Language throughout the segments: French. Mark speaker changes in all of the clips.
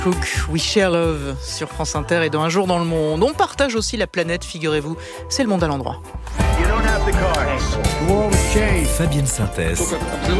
Speaker 1: Cook, We Share Love sur France Inter et dans Un jour dans le monde. On partage aussi la planète, figurez-vous. C'est le monde à l'endroit.
Speaker 2: Fabienne Synthèse.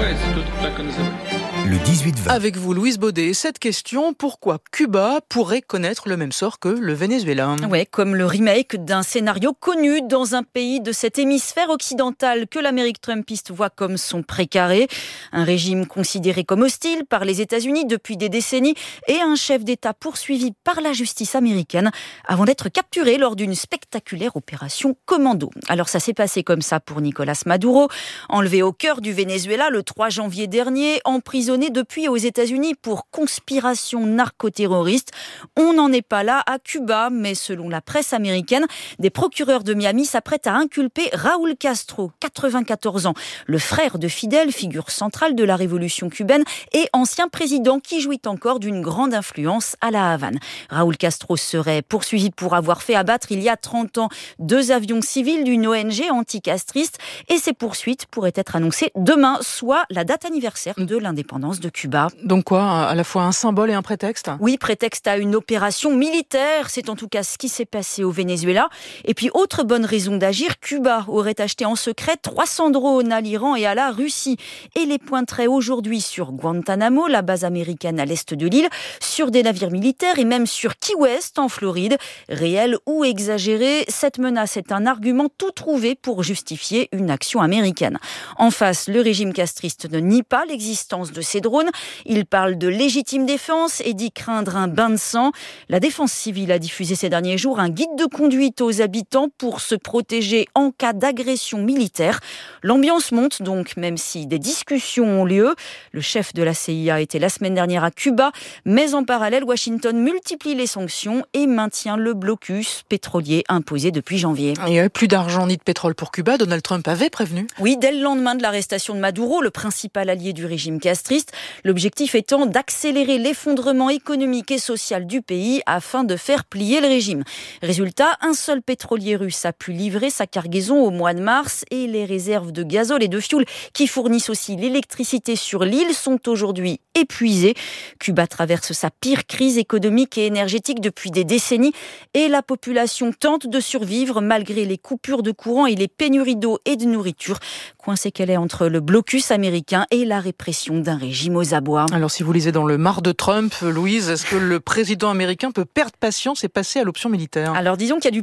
Speaker 2: Le 18-20.
Speaker 1: Avec vous, Louise Baudet. Cette question, pourquoi Cuba pourrait connaître le même sort que le Venezuela ?
Speaker 3: Ouais, comme le remake d'un scénario connu dans un pays de cet hémisphère occidental que l'Amérique trumpiste voit comme son précaré. Un régime considéré comme hostile par les États-Unis depuis des décennies et un chef d'État poursuivi par la justice américaine avant d'être capturé lors d'une spectaculaire opération commando. Alors ça s'est passé comme ça pour Nicolás Maduro, enlevé au cœur du Venezuela le 3 janvier dernier, emprisonné depuis aux États-Unis pour conspiration narcoterroriste. On n'en est pas là à Cuba, mais selon la presse américaine, des procureurs de Miami s'apprêtent à inculper Raúl Castro, 94 ans, le frère de Fidel, figure centrale de la révolution cubaine et ancien président qui jouit encore d'une grande influence à la Havane. Raúl Castro serait poursuivi pour avoir fait abattre il y a 30 ans 2 avions civils d'une ONG anticastriste et ces poursuites pourraient être annoncées demain, soit la date anniversaire de l'indépendance de Cuba.
Speaker 1: Donc quoi, à la fois un symbole et un prétexte ?
Speaker 3: Oui, prétexte à une opération militaire. C'est en tout cas ce qui s'est passé au Venezuela. Et puis, autre bonne raison d'agir, Cuba aurait acheté en secret 300 drones à l'Iran et à la Russie. Et les pointerait aujourd'hui sur Guantanamo, la base américaine à l'est de l'île, sur des navires militaires et même sur Key West en Floride. Réel ou exagéré, cette menace est un argument tout trouvé pour justifier une action américaine. En face, le régime castriste ne nie pas l'existence de ces drones. Il parle de légitime défense et dit craindre un bain de sang. La défense civile a diffusé ces derniers jours un guide de conduite aux habitants pour se protéger en cas d'agression militaire. L'ambiance monte donc, même si des discussions ont lieu. Le chef de la CIA était la semaine dernière à Cuba, mais en parallèle, Washington multiplie les sanctions et maintient le blocus pétrolier imposé depuis janvier.
Speaker 1: Il n'y avait plus d'argent ni de pétrole pour Cuba, Donald Trump avait prévenu.
Speaker 3: Oui, dès le lendemain de l'arrestation de Maduro, le principal allié du régime castriste, l'objectif étant d'accélérer l'effondrement économique et social du pays afin de faire plier le régime. Résultat, un seul pétrolier russe a pu livrer sa cargaison au mois de mars et les réserves de gazole et de fioul qui fournissent aussi l'électricité sur l'île sont aujourd'hui épuisées. Cuba traverse sa pire crise économique et énergétique depuis des décennies et la population tente de survivre malgré les coupures de courant et les pénuries d'eau et de nourriture. Coincée qu'elle est entre le blocus américain et la répression d'un régime aux abois.
Speaker 1: Alors si vous lisez dans le Marre de Trump, Louise, est-ce que le président américain peut perdre patience et passer à l'option militaire ?
Speaker 3: Alors disons qu'il y a du